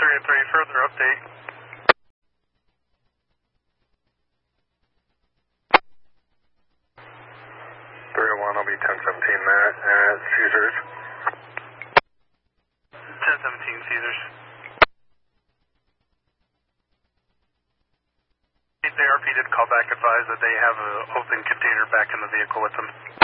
383, further update. I'll be 1017 Matt at Caesars. 1017 Caesars. The ARP did call back, advise that they have an open container back in the vehicle with them.